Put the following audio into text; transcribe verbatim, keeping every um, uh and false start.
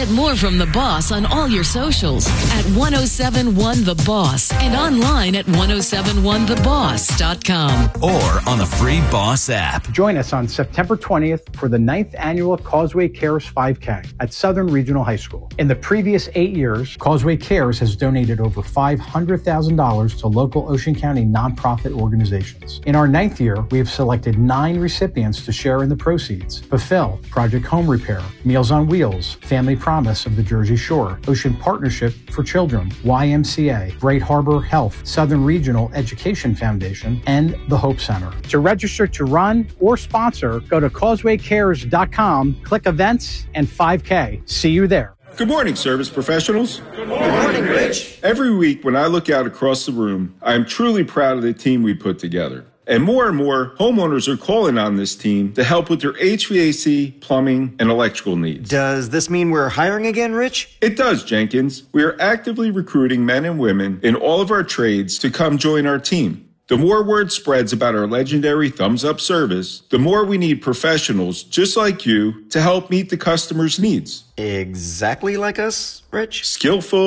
Get more from the boss on all your socials at ten seventy-one The Boss and online at ten seventy-one the boss dot com or on the free Boss app. Join us on September twentieth for the ninth annual Causeway Cares five K at Southern Regional High School. In the previous eight years, Causeway Cares has donated over five hundred thousand dollars to local Ocean County nonprofit organizations. In our ninth year, we have selected nine recipients to share in the proceeds: Fulfill, Project Home Repair, Meals on Wheels, Family Promise of the Jersey Shore, Ocean Partnership for Children, Y M C A, Bright Harbor Health, Southern Regional Education Foundation, and the Hope Center. To register to run or sponsor, go to causeway cares dot com, click events and five K. See you there. Good morning, service professionals. Good morning, Rich. Every week when I look out across the room, I am truly proud of the team we put together. And more and more homeowners are calling on this team to help with their H V A C, plumbing, and electrical needs. Does this mean we're hiring again, Rich? It does, Jenkins. We are actively recruiting men and women in all of our trades to come join our team. The more word spreads about our legendary Thumbs Up service, the more we need professionals just like you to help meet the customer's needs. Exactly like us, Rich? Skillful,